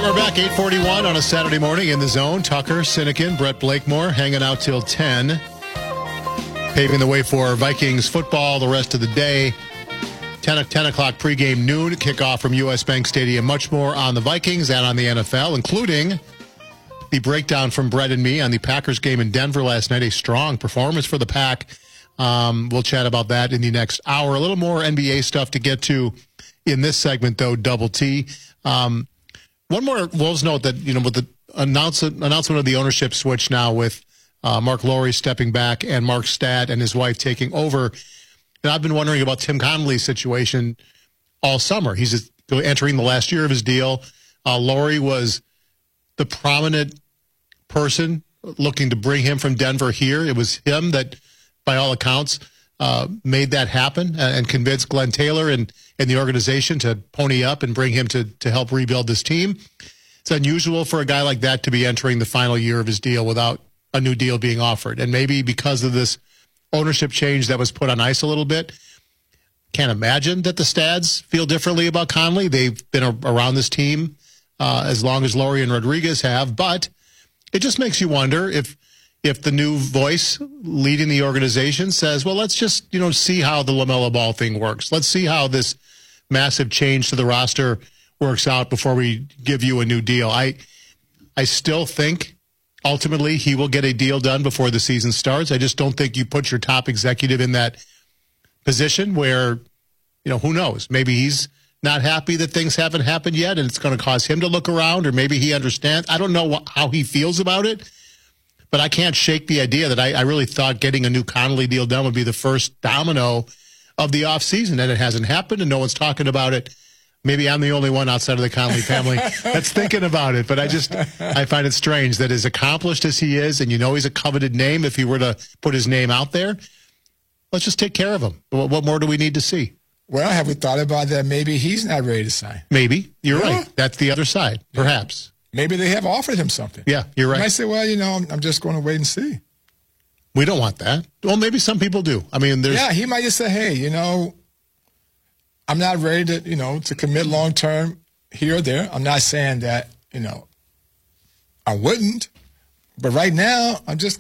We're back, 8:41 on a Saturday morning in the zone. Tucker, Sinekin, Brett Blakemore hanging out till 10. Paving the way for Vikings football the rest of the day. 10 o'clock pregame, noon kickoff from U.S. Bank Stadium. Much more on the Vikings and on the NFL, including the breakdown from Brett and me on the Packers game in Denver last night. A strong performance for the Pack. We'll chat about that in the next hour. A little more NBA stuff to get to in this segment, though, Double T. One more Wolves note that, with the announcement of the ownership switch now with Mark Lowry stepping back and Mark Stadt and his wife taking over. And I've been wondering about Tim Connolly's situation all summer. He's entering the last year of his deal. Lowry was the prominent person looking to bring him from Denver here. It was him that, by all accounts, made that happen and convinced Glenn Taylor and the organization to pony up and bring him to help rebuild this team. It's unusual for a guy like that to be entering the final year of his deal without a new deal being offered. And maybe because of this ownership change that was put on ice a little bit, can't imagine that the Stads feel differently about Conley. They've been around this team as long as Lowry and Rodriguez have, but it just makes you wonder if the new voice leading the organization says, well, let's just, see how the LaMelo Ball thing works. Let's see how this massive change to the roster works out before we give you a new deal. I still think ultimately he will get a deal done before the season starts. I just don't think you put your top executive in that position where, who knows? Maybe he's not happy that things haven't happened yet and it's going to cause him to look around, or maybe he understands. I don't know how he feels about it. But I can't shake the idea that I really thought getting a new Connolly deal done would be the first domino of the offseason, and it hasn't happened, and no one's talking about it. Maybe I'm the only one outside of the Connolly family that's thinking about it, but I find it strange that as accomplished as he is, and he's a coveted name if he were to put his name out there, let's just take care of him. What more do we need to see? Well, have we thought about that? Maybe he's not ready to sign. Maybe. You're right. That's the other side, perhaps. Maybe they have offered him something. Yeah, you're right. He might say, well, I'm just going to wait and see. We don't want that. Well, maybe some people do. I mean, there's... Yeah, he might just say, hey, I'm not ready to, to commit long-term here or there. I'm not saying that, I wouldn't. But right now,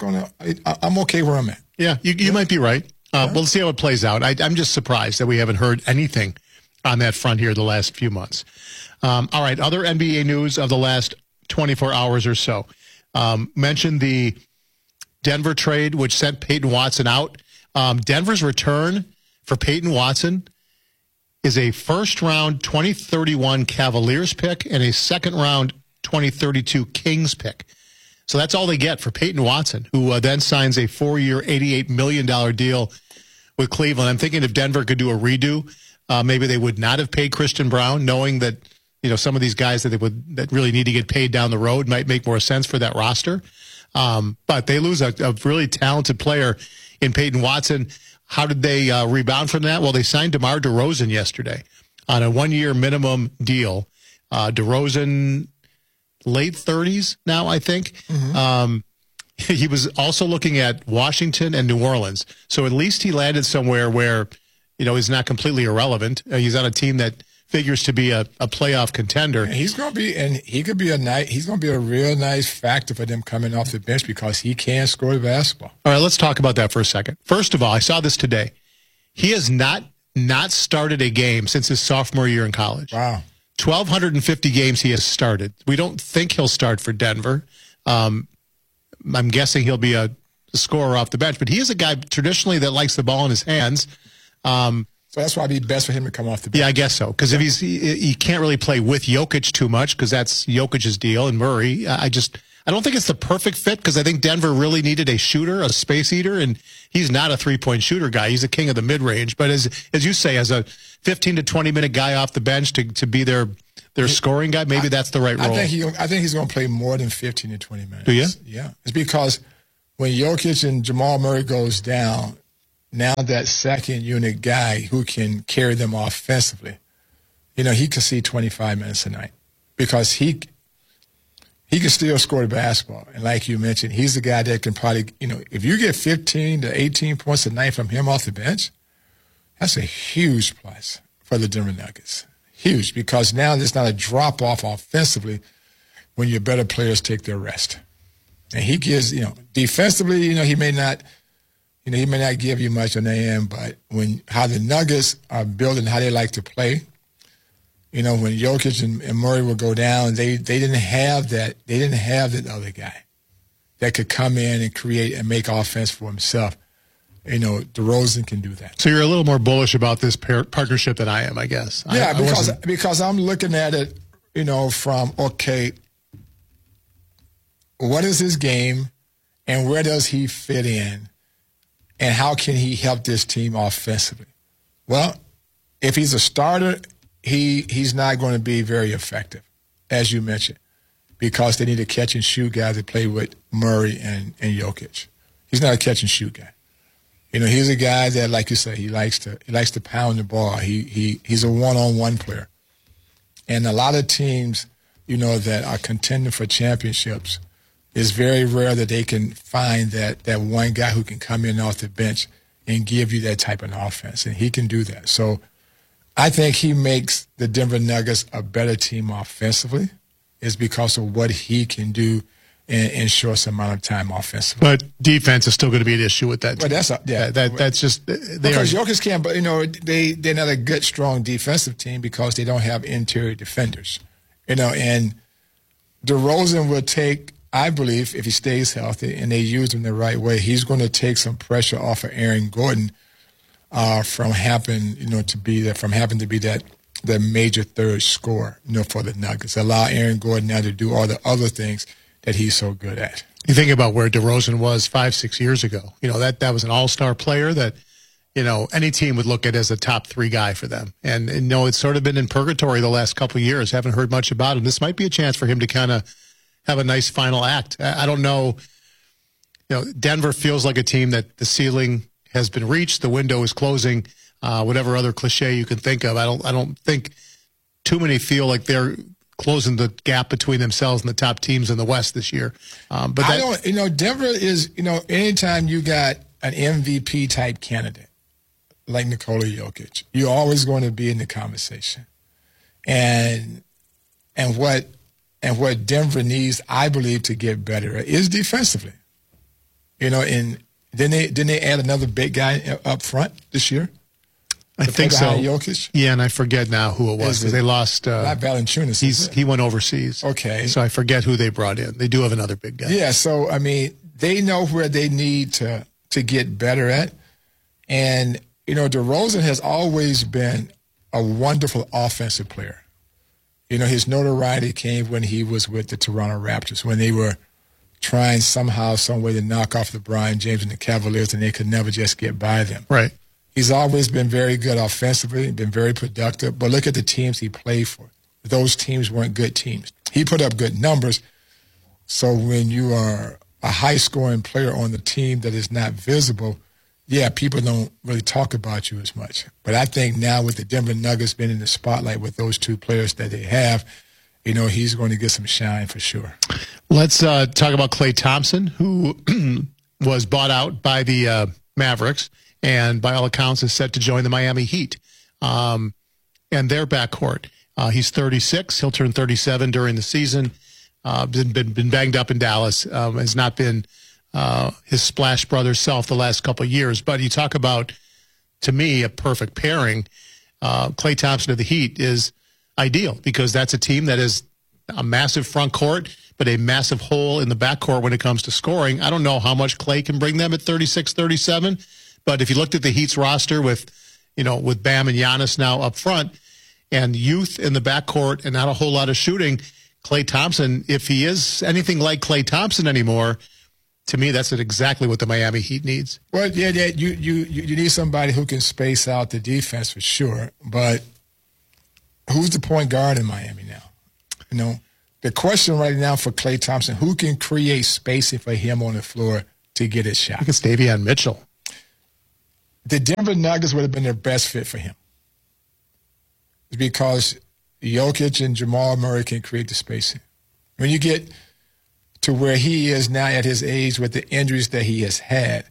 I'm okay where I'm at. Yeah, you might be right. We'll see how it plays out. I'm just surprised that we haven't heard anything on that front here the last few months. All right, other NBA news of the last 24 hours or so. Mentioned the Denver trade, which sent Peyton Watson out. Denver's return for Peyton Watson is a first-round 2031 Cavaliers pick and a second-round 2032 Kings pick. So that's all they get for Peyton Watson, who then signs a 4-year, $88 million deal with Cleveland. I'm thinking if Denver could do a redo, maybe they would not have paid Christian Brown, knowing that some of these guys that really need to get paid down the road might make more sense for that roster. But they lose a really talented player in Peyton Watson. How did they rebound from that? Well, they signed DeMar DeRozan yesterday on a 1-year minimum deal. DeRozan, late 30s now, I think. Mm-hmm. He was also looking at Washington and New Orleans. So at least he landed somewhere where, he's not completely irrelevant. He's on a team that figures to be a playoff contender. And he's going to be a real nice factor for them coming off the bench because he can score the basketball. All right, let's talk about that for a second. First of all, I saw this today. He has not started a game since his sophomore year in college. Wow. 1,250 games he has started. We don't think he'll start for Denver. I'm guessing he'll be a scorer off the bench, but he is a guy traditionally that likes the ball in his hands. So that's why it'd be best for him to come off the bench. Yeah, I guess so. Because if he can't really play with Jokic too much, because that's Jokic's deal, and Murray. I don't think it's the perfect fit, because I think Denver really needed a shooter, a space eater, and he's not a three-point shooter guy. He's a king of the mid-range. But as you say, as a 15 to 20-minute guy off the bench to be their scoring guy, maybe that's the right role. I think he's going to play more than 15 to 20 minutes. Do you? Yeah. It's because when Jokic and Jamal Murray goes down, now that second unit guy who can carry them offensively, he can see 25 minutes a night because he can still score the basketball. And like you mentioned, he's the guy that can probably, if you get 15 to 18 points a night from him off the bench, that's a huge plus for the Denver Nuggets. Huge, because now there's not a drop-off offensively when your better players take their rest. And he gives, defensively, he may not give you much on the end, but how the Nuggets are built and how they like to play, when Jokic and Murray would go down, they didn't have that. They didn't have that other guy that could come in and create and make offense for himself. DeRozan can do that. So you're a little more bullish about this partnership than I am, I guess. Yeah, because I'm looking at it, from, okay, what is his game and where does he fit in and how can he help this team offensively? Well, if he's a starter, he's not going to be very effective, as you mentioned, because they need a catch-and-shoot guy to play with Murray and Jokic. He's not a catch-and-shoot guy. He's a guy that, like you say, he likes to pound the ball. He's a one-on-one player. And a lot of teams, that are contending for championships, it's very rare that they can find that one guy who can come in off the bench and give you that type of offense. And he can do that. So I think he makes the Denver Nuggets a better team offensively. It's because of what he can do in short amount of time offensively. But defense is still going to be an issue with that. But that's just because Jokic can't. But they're not a good, strong defensive team because they don't have interior defenders. And DeRozan will take, I believe, if he stays healthy and they use him the right way, he's going to take some pressure off of Aaron Gordon from having to be that major third scorer for the Nuggets. Allow Aaron Gordon now to do all the other things that he's so good at. You think about where DeRozan was 5-6 years ago. That was an all-star player that, any team would look at as a top 3 guy for them. And it's sort of been in purgatory the last couple of years. Haven't heard much about him. This might be a chance for him to kind of have a nice final act. I don't know. Denver feels like a team that the ceiling has been reached. The window is closing. Whatever other cliche you can think of. I don't think too many feel like they're closing the gap between themselves and the top teams in the West this year. But Denver is, anytime you got an MVP type candidate like Nikola Jokic, you're always going to be in the conversation. And what Denver needs, I believe, to get better is defensively. And didn't they add another big guy up front this year? I think so. Jokic? Yeah, and I forget now who it was because they lost. Not Valanciunas. He went overseas. Okay. So I forget who they brought in. They do have another big guy. Yeah, so, they know where they need to get better at. And, DeRozan has always been a wonderful offensive player. His notoriety came when he was with the Toronto Raptors, when they were trying somehow, some way to knock off LeBron James and the Cavaliers, and they could never just get by them. Right. He's always been very good offensively, been very productive. But look at the teams he played for. Those teams weren't good teams. He put up good numbers. So when you are a high-scoring player on the team that is not visible, people don't really talk about you as much. But I think now with the Denver Nuggets being in the spotlight with those 2 players that they have, he's going to get some shine for sure. Let's talk about Klay Thompson, who was bought out by the Mavericks. And by all accounts is set to join the Miami Heat and their backcourt. He's 36. He'll turn 37 during the season. Been banged up in Dallas. Has not been his Splash Brothers self the last couple of years. But you talk about, to me, a perfect pairing. Klay Thompson of the Heat is ideal because that's a team that is a massive front court, but a massive hole in the backcourt when it comes to scoring. I don't know how much Klay can bring them at 36, 37. But if you looked at the Heat's roster with Bam and Giannis now up front and youth in the backcourt and not a whole lot of shooting, Klay Thompson, if he is anything like Klay Thompson anymore, to me, that's exactly what the Miami Heat needs. Well, you need somebody who can space out the defense for sure. But who's the point guard in Miami now? The question right now for Klay Thompson, who can create spacing for him on the floor to get his shot? I think it's Davion Mitchell. The Denver Nuggets would have been their best fit for him. It's because Jokic and Jamal Murray can create the spacing. When you get to where he is now at his age with the injuries that he has had,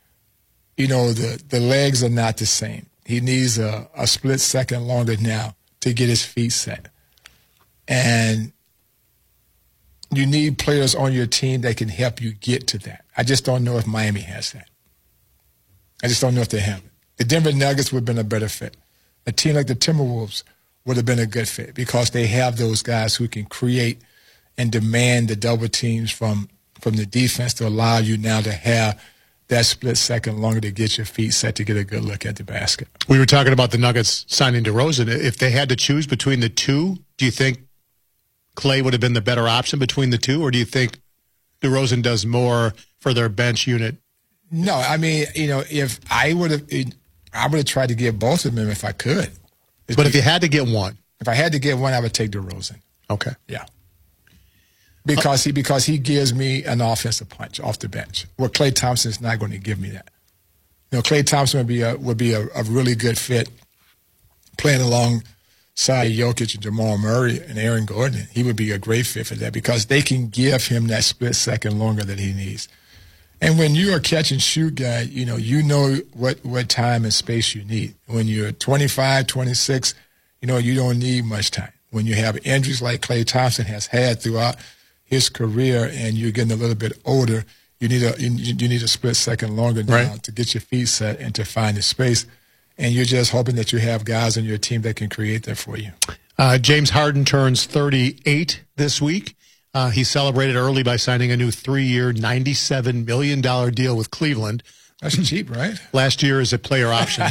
the legs are not the same. He needs a split second longer now to get his feet set. And you need players on your team that can help you get to that. I just don't know if Miami has that. I just don't know if they have it. The Denver Nuggets would have been a better fit. A team like the Timberwolves would have been a good fit because they have those guys who can create and demand the double teams from the defense to allow you now to have that split second longer to get your feet set to get a good look at the basket. We were talking about the Nuggets signing DeRozan. If they had to choose between the two, do you think Clay would have been the better option between the two, or do you think DeRozan does more for their bench unit? No, I mean, if I would have tried to get both of them if I could. But if you had to get one? If I had to get one, I would take DeRozan. Okay. Yeah. Because he gives me an offensive punch off the bench. Well, Klay Thompson is not going to give me that. Klay Thompson would be a really good fit playing alongside Jokic and Jamal Murray and Aaron Gordon. He would be a great fit for that because they can give him that split second longer that he needs. And when you're a catch and shoot guy, you know what time and space you need. When you're 25, 26, you don't need much time. When you have injuries like Klay Thompson has had throughout his career and you're getting a little bit older, you need a split second longer now to get your feet set and to find the space. And you're just hoping that you have guys on your team that can create that for you. James Harden turns 38 this week. He celebrated early by signing a new 3-year, $97 million deal with Cleveland. That's cheap, right? Last year as a player option.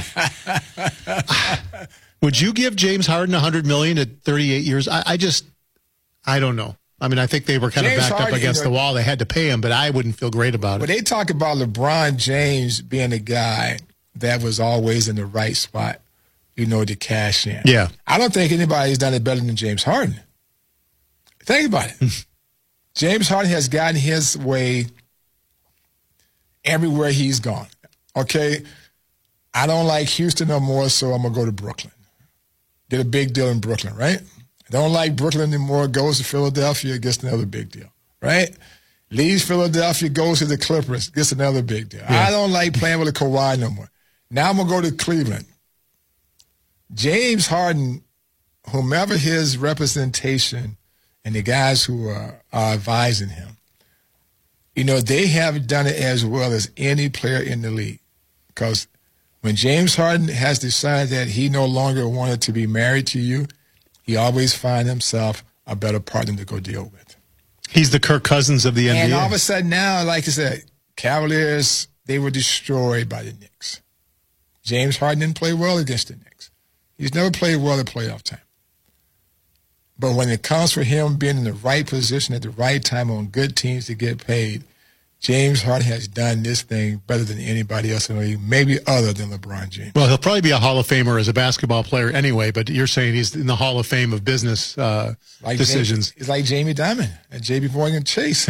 Would you give James Harden $100 million at 38 years? I don't know. I mean, I think they were kind of backed up against the wall. They had to pay him, but I wouldn't feel great about it. But they talk about LeBron James being a guy that was always in the right spot, to cash in. Yeah. I don't think anybody's done it better than James Harden. Think about it. James Harden has gotten his way everywhere he's gone. Okay? I don't like Houston no more, so I'm going to go to Brooklyn. Did a big deal in Brooklyn, right? Don't like Brooklyn anymore, goes to Philadelphia, gets another big deal, right? Leaves Philadelphia, goes to the Clippers, gets another big deal. Yeah. I don't like playing with a Kawhi no more. Now I'm going to go to Cleveland. James Harden, whomever his representation and the guys who are advising him, they have done it as well as any player in the league. Because when James Harden has decided that he no longer wanted to be married to you, he always finds himself a better partner to go deal with. He's the Kirk Cousins of the NBA. And all of a sudden now, like I said, Cavaliers, they were destroyed by the Knicks. James Harden didn't play well against the Knicks. He's never played well at playoff time. But when it comes for him being in the right position at the right time on good teams to get paid, James Harden has done this thing better than anybody else in the league, maybe other than LeBron James. Well, he'll probably be a Hall of Famer as a basketball player anyway, but you're saying he's in the Hall of Fame of business decisions. It's like Jamie Dimon and J.B. Morgan Chase.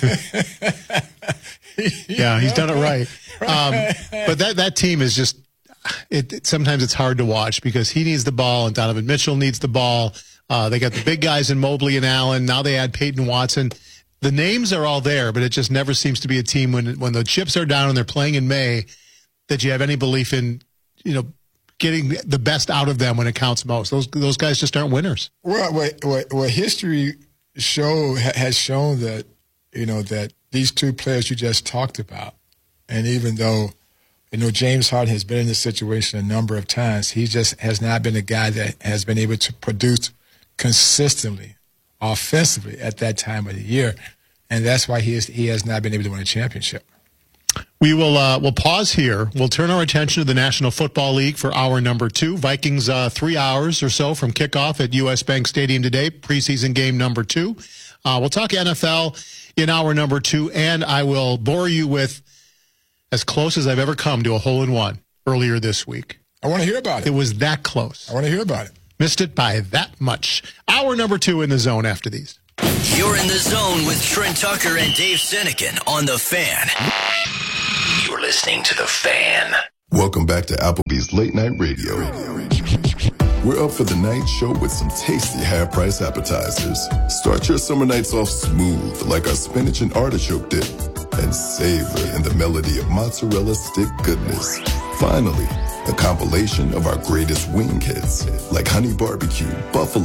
Yeah, he's done it right. But that team is just sometimes it's hard to watch because he needs the ball and Donovan Mitchell needs the ball. They got the big guys in Mobley and Allen. Now they add Peyton Watson. The names are all there, but it just never seems to be a team when the chips are down and they're playing in May that you have any belief in, getting the best out of them when it counts most. Those guys just aren't winners. Well, what history has shown that, that these two players you just talked about, and even though, James Harden has been in this situation a number of times, he just has not been a guy that has been able to produce consistently offensively at that time of the year, and that's why he has not been able to win a championship. We will we'll pause here. We'll turn our attention to the National Football League for hour number 2. Vikings 3 hours or so from kickoff at U.S. Bank Stadium today, preseason game number 2. We'll talk NFL in hour number 2, and I will bore you with as close as I've ever come to a hole-in-one earlier this week. I want to hear about it. It was that close. I want to hear about it. Missed it by that much. Hour number 2 in the zone after these. You're in the zone with Trent Tucker and Dave Sinekin on The Fan. You're listening to The Fan. Welcome back to Applebee's Late Night Radio. We're up for the night show with some tasty half-price appetizers. Start your summer nights off smooth like our spinach and artichoke dip, and savor in the melody of mozzarella stick goodness. Finally, a compilation of our greatest wing hits like Honey Barbecue, Buffalo,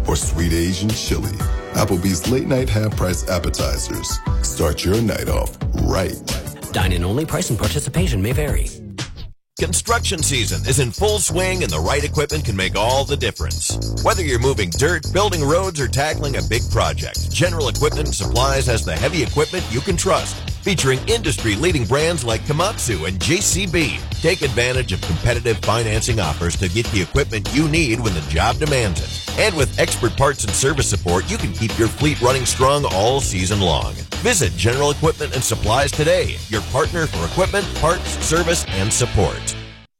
or sweet Asian chili. Applebee's late night half-price appetizers. Start your night off right. Dine-in only. Price and participation may vary. Construction season is in full swing, and the right equipment can make all the difference. Whether you're moving dirt, building roads, or tackling a big project, General Equipment and Supplies has the heavy equipment you can trust. Featuring industry-leading brands like Komatsu and JCB. Take advantage of competitive financing offers to get the equipment you need when the job demands it. And with expert parts and service support, you can keep your fleet running strong all season long. Visit General Equipment and Supplies today, your partner for equipment, parts, service, and support.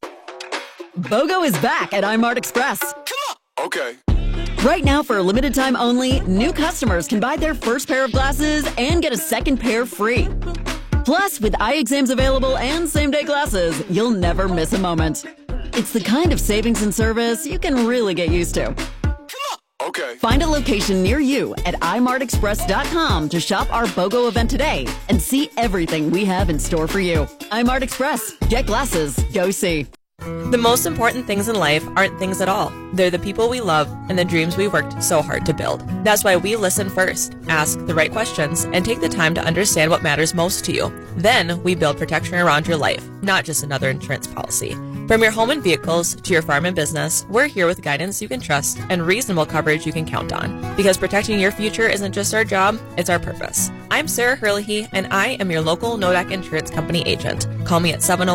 BOGO is back at iMart Express. Come on. Okay. Right now, for a limited time only, new customers can buy their first pair of glasses and get a second pair free. Plus, with eye exams available and same-day glasses, you'll never miss a moment. It's the kind of savings and service you can really get used to. Okay. Find a location near you at imartexpress.com to shop our BOGO event today and see everything we have in store for you. iMart Express. Get glasses. Go see. The most important things in life aren't things at all. They're the people we love and the dreams we worked so hard to build. That's why we listen first, ask the right questions, and take the time to understand what matters most to you. Then we build protection around your life, not just another insurance policy. From your home and vehicles to your farm and business, we're here with guidance you can trust and reasonable coverage you can count on. Because protecting your future isn't just our job, it's our purpose. I'm Sarah Hurley, and I am your local Nodak Insurance Company agent. Call me at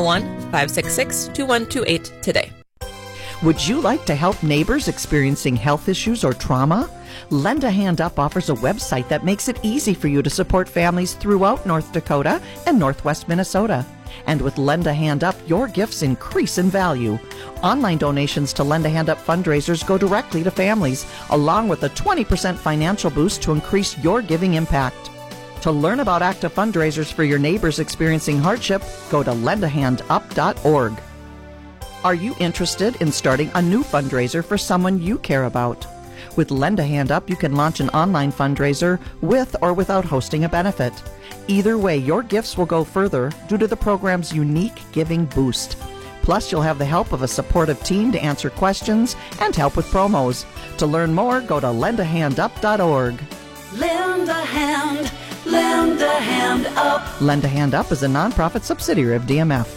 701-566-2128 today. Would you like to help neighbors experiencing health issues or trauma? Lend a Hand Up offers a website that makes it easy for you to support families throughout North Dakota and Northwest Minnesota. And with Lend a Hand Up, your gifts increase in value. Online donations to Lend a Hand Up fundraisers go directly to families, along with a 20% financial boost to increase your giving impact. To learn about active fundraisers for your neighbors experiencing hardship, go to lendahandup.org. Are you interested in starting a new fundraiser for someone you care about? With Lend a Hand Up, you can launch an online fundraiser with or without hosting a benefit. Either way, your gifts will go further due to the program's unique giving boost. Plus, you'll have the help of a supportive team to answer questions and help with promos. To learn more, go to lendahandup.org. Lend a hand, lend a hand up. Lend a Hand Up is a nonprofit subsidiary of DMF.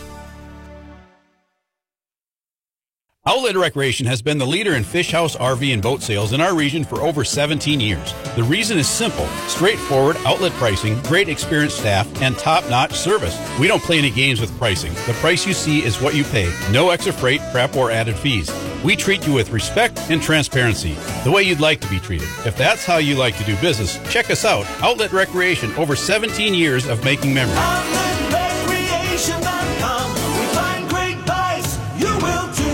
Outlet Recreation has been the leader in fish house, RV, and boat sales in our region for over 17 years. The reason is simple: straightforward outlet pricing, great experienced staff, and top-notch service. We don't play any games with pricing. The price you see is what you pay. No extra freight, prep, or added fees. We treat you with respect and transparency, the way you'd like to be treated. If that's how you like to do business, check us out. Outlet Recreation, over 17 years of making memories. OutletRecreation.com. We find great buys. You will too.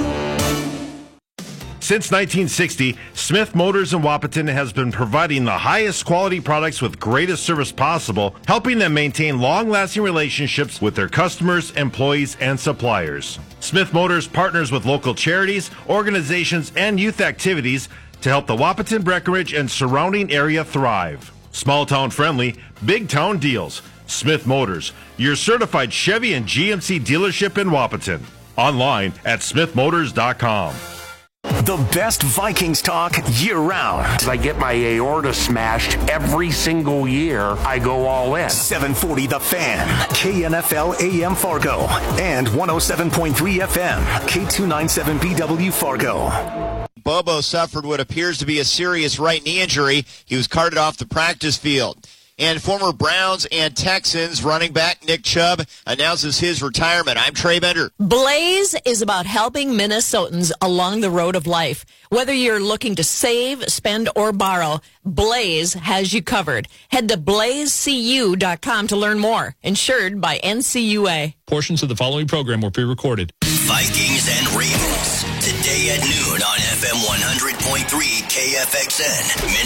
Since 1960, Smith Motors in Wahpeton has been providing the highest quality products with greatest service possible, helping them maintain long-lasting relationships with their customers, employees, and suppliers. Smith Motors partners with local charities, organizations, and youth activities to help the Wahpeton, Breckenridge, and surrounding area thrive. Small-town friendly, big-town deals. Smith Motors, your certified Chevy and GMC dealership in Wahpeton. Online at smithmotors.com. The best Vikings talk year-round. I get my aorta smashed every single year. I go all in. 740 The Fan, KNFL AM Fargo, and 107.3 FM, K297BW Fargo. Bobo suffered what appears to be a serious right knee injury. He was carted off the practice field. And former Browns and Texans running back Nick Chubb announces his retirement. I'm Trey Bender. Blaze is about helping Minnesotans along the road of life. Whether you're looking to save, spend, or borrow, Blaze has you covered. Head to blazecu.com to learn more. Insured by NCUA. Portions of the following program were pre-recorded. Vikings and Ravens, today at noon on FM 100.3 KFXN.